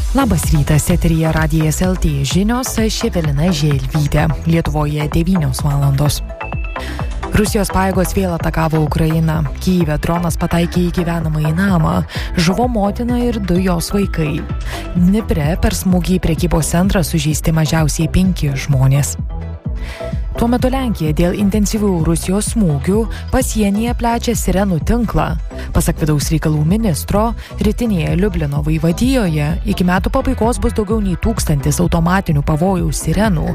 Labas rytas, eteryje Radijas LT žinios, aš Evelina Želvytė. Lietuvoje 9 valandos. Rusijos pajėgos vėl atakavo Ukrainą. Kyjive dronas pataikė į gyvenamąjį namą. Žuvo motina ir 2 jos vaikai. Dnipre per smūgį į prekybos centrą sužeisti mažiausiai 5 žmonės. Tuo metu Lenkija dėl intensyvių Rusijos smūgių pasienyje plečia sirenų tinklą. Pasak vidaus reikalų ministro, rytinėje Liublino vaivadijoje iki metų pabaigos bus daugiau nei 1000 automatinių pavojaus sirenų,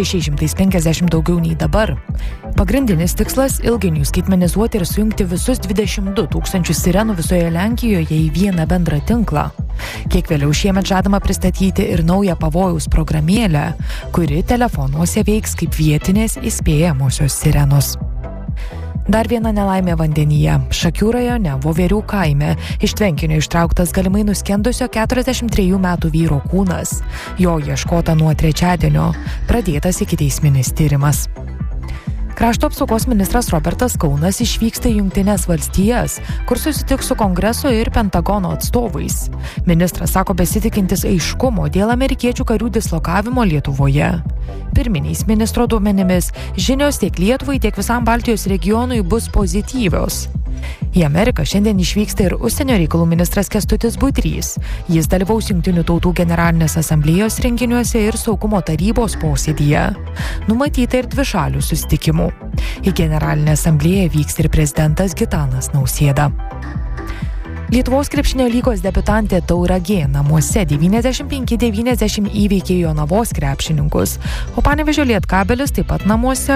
650 daugiau nei dabar. Pagrindinis tikslas – ilgainiui skaitmenizuoti ir sujungti visus 22 000 sirenų visoje Lenkijoje į vieną bendrą tinklą. Kiek vėliau šiemet žadama pristatyti ir naują pavojaus programėlę, kuri telefonuose veiks kaip vietinės įspėjamosios sirenos. Dar viena nelaimė vandenyje. Šakių rajone Voverių kaime iš tvenkinio ištrauktas galimai nuskendusio 43 metų vyro kūnas. Jo ieškota nuo trečiadienio. Pradėtas ikiteisminis tyrimas. Krašto apsaugos ministras Robertas Kaunas išvyksta į Jungtines valstijas, kur susitiks su Kongreso ir Pentagono atstovais. Ministras sako besitikintis aiškumo dėl amerikiečių karių dislokavimo Lietuvoje. Pirminiais ministro duomenimis žinios tiek Lietuvai, tiek visam Baltijos regionui bus pozityvios. Į Ameriką šiandien išvyksta ir užsienio reikalų ministras Kęstutis Budrys. Jis dalyvaus Jungtinių tautų generalinės asamblėjos renginiuose ir saugumo tarybos posėdyje. Numatyta ir dvišalių susitikimų. Į generalinę asamblėją vyks ir prezidentas Gitanas Nausėda. Lietuvos krepšinio lygos debiutantė Tauragė namuose 95-90 įveikė Jonavos krepšininkus, o Panevėžio Lietkabelis taip pat namuose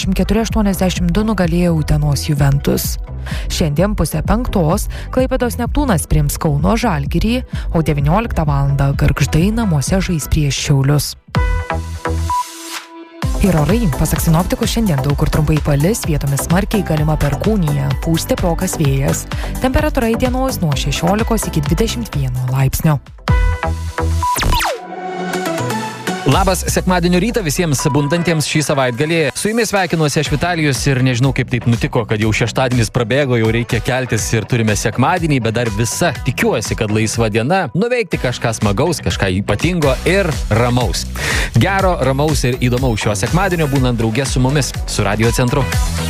84-82 nugalėjo Utenos Juventus. Šiandien 4:30 Klaipėdos Neptūnas priims Kauno Žalgirį, o 19 valandą Gargždai namuose žais prieš Šiaulius. Ir orai, pasak sinoptikų, šiandien daug kur trumpai palis, vietomis smarkiai galima perkūnija, pūs stiprokas vėjas. Temperatūra įdienojus nuo 16 iki 21 laipsnio. Labas sekmadienio rytą visiems bundantiems šį savaitgalį. Su jumis sveikinuosi aš Vitalijus ir nežinau kaip taip nutiko, kad jau šeštadienis prabėgo, jau reikia keltis ir turime sekmadienį, bet dar visa tikiuosi, kad laisva diena, nuveikti kažką smagaus, kažką ypatingo ir ramaus. Gero, ramaus ir įdomaus šio sekmadienio būnant drauge su mumis, su Radio Centru.